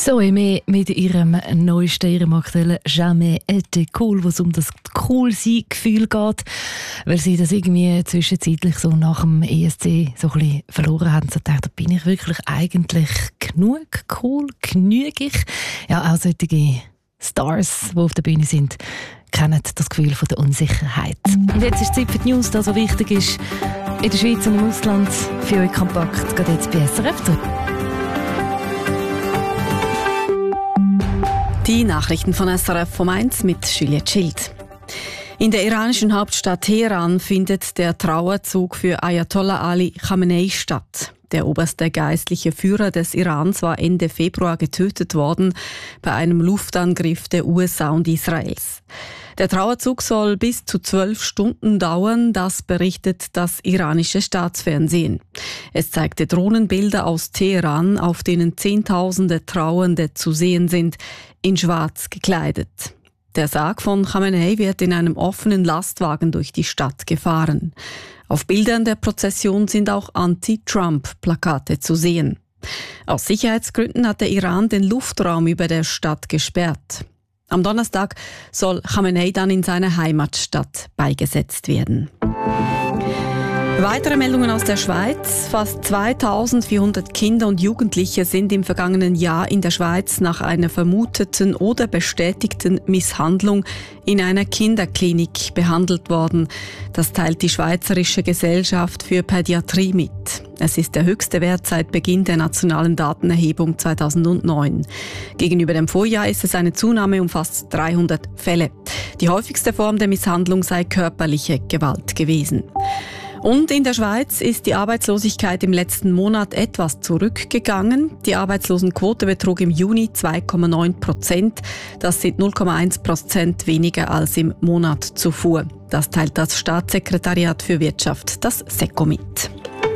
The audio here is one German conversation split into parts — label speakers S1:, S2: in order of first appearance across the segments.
S1: Zoe May mit ihrem aktuellen «Jamais été cool», wo es um das Cool-Sein-Gefühl geht, weil sie das irgendwie zwischenzeitlich so nach dem ESC so ein bisschen verloren haben. So dachte, bin ich wirklich eigentlich genug cool, genügig? Ja, auch solche Stars, die auf der Bühne sind, kennen das Gefühl von der Unsicherheit. Und jetzt ist Zeit für die News, das so wichtig ist, in der Schweiz und im Ausland. Für euch kompakt geht jetzt bei SRF 3.
S2: Die Nachrichten von SRF vom 1 mit Juliette Schild. In der iranischen Hauptstadt Teheran findet der Trauerzug für Ayatollah Ali Khamenei statt. Der oberste geistliche Führer des Irans war Ende Februar getötet worden bei einem Luftangriff der USA und Israels. Der Trauerzug soll bis zu 12 Stunden dauern, das berichtet das iranische Staatsfernsehen. Es zeigte Drohnenbilder aus Teheran, auf denen Zehntausende Trauernde zu sehen sind, in schwarz gekleidet. Der Sarg von Khamenei wird in einem offenen Lastwagen durch die Stadt gefahren. Auf Bildern der Prozession sind auch Anti-Trump-Plakate zu sehen. Aus Sicherheitsgründen hat der Iran den Luftraum über der Stadt gesperrt. Am Donnerstag soll Khamenei dann in seiner Heimatstadt beigesetzt werden. Weitere Meldungen aus der Schweiz. Fast 2400 Kinder und Jugendliche sind im vergangenen Jahr in der Schweiz nach einer vermuteten oder bestätigten Misshandlung in einer Kinderklinik behandelt worden. Das teilt die Schweizerische Gesellschaft für Pädiatrie mit. Es ist der höchste Wert seit Beginn der nationalen Datenerhebung 2009. Gegenüber dem Vorjahr ist es eine Zunahme um fast 300 Fälle. Die häufigste Form der Misshandlung sei körperliche Gewalt gewesen. Und in der Schweiz ist die Arbeitslosigkeit im letzten Monat etwas zurückgegangen. Die Arbeitslosenquote betrug im Juni 2,9%. Das sind 0,1% weniger als im Monat zuvor. Das teilt das Staatssekretariat für Wirtschaft, das SECO, mit.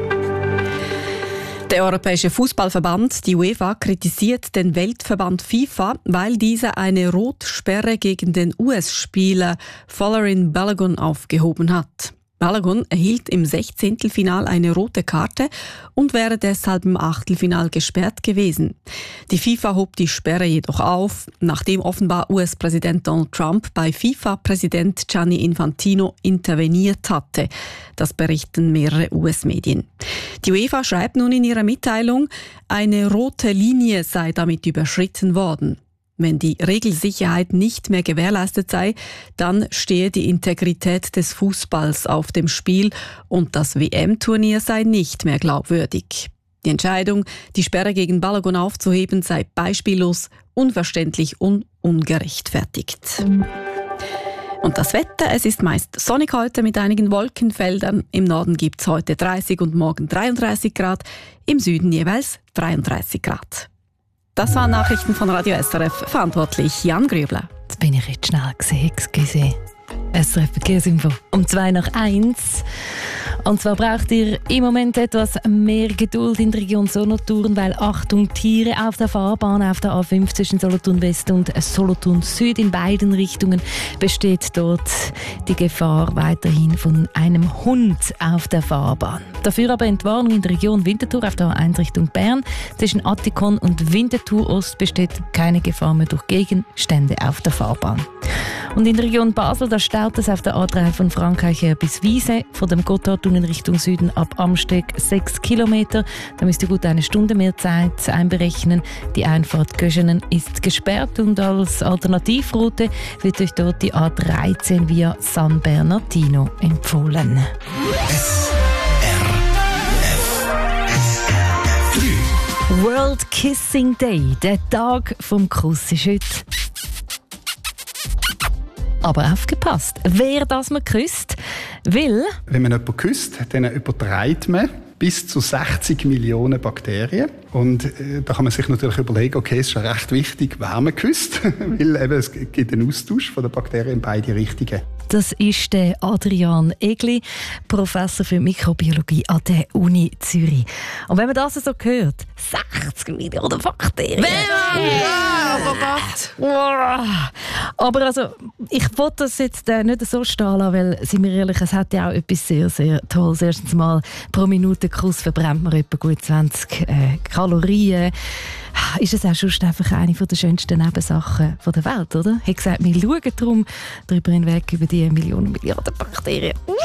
S2: Der Europäische Fußballverband, die UEFA, kritisiert den Weltverband FIFA, weil dieser eine Rotsperre gegen den US-Spieler Folarin Balogun aufgehoben hat. Balogun erhielt im 16. Final eine rote Karte und wäre deshalb im Achtelfinal gesperrt gewesen. Die FIFA hob die Sperre jedoch auf, nachdem offenbar US-Präsident Donald Trump bei FIFA-Präsident Gianni Infantino interveniert hatte. Das berichten mehrere US-Medien. Die UEFA schreibt nun in ihrer Mitteilung, eine rote Linie sei damit überschritten worden. Wenn die Regelsicherheit nicht mehr gewährleistet sei, dann stehe die Integrität des Fußballs auf dem Spiel und das WM-Turnier sei nicht mehr glaubwürdig. Die Entscheidung, die Sperre gegen Balogun aufzuheben, sei beispiellos, unverständlich und ungerechtfertigt. Und das Wetter, es ist meist sonnig heute mit einigen Wolkenfeldern. Im Norden gibt es heute 30 und morgen 33 Grad, im Süden jeweils 33 Grad. Das waren Nachrichten von Radio SRF, verantwortlich Jan Grübler.
S1: Jetzt bin ich jetzt schnell gesehen, excuse. SRF Verkehrsinfo um 2:01. Und zwar braucht ihr im Moment etwas mehr Geduld in der Region Solothurn, weil Achtung, Tiere auf der Fahrbahn auf der A5 zwischen Solothurn West und Solothurn Süd in beiden Richtungen besteht dort die Gefahr weiterhin von einem Hund auf der Fahrbahn. Dafür aber Entwarnung in der Region Winterthur auf der A1 Richtung Bern. Zwischen Attikon und Winterthur Ost besteht keine Gefahr mehr durch Gegenstände auf der Fahrbahn. Und in der Region Basel, da staut es auf der A3 von Frankreich her bis Wiese, von dem Gotthardtunnel Richtung Süden ab Amsteg 6 Kilometer. Da müsst ihr gut eine Stunde mehr Zeit einberechnen. Die Einfahrt Göschenen ist gesperrt und als Alternativroute wird euch dort die A13 via San Bernardino empfohlen. World Kissing Day, der Tag vom Kuss ist heute. Aber aufgepasst, wer das man küsst, will...
S3: Wenn man jemanden küsst, dann überträgt man bis zu 60 Millionen Bakterien. Und da kann man sich natürlich überlegen, okay, es ist schon recht wichtig, wer man küsst, weil eben, es gibt einen Austausch von den Bakterien in beide Richtungen.
S1: Das ist der Adrian Egli, Professor für Mikrobiologie an der Uni Zürich. Und wenn man das so hört, 60 Millionen Bakterien. Aber also, ich wollte das jetzt nicht so stehen lassen, weil, sind wir ehrlich, es hat ja auch etwas sehr, sehr Tolles. Erstens mal, pro Minute Kuss verbrennt man etwa gut 20 Kalorien. ist es auch schon einfach eine der schönsten Nebensachen der Welt, oder? Ich habe gesagt, wir schauen darum darüber hinweg über die Millionen, Milliarden Bakterien.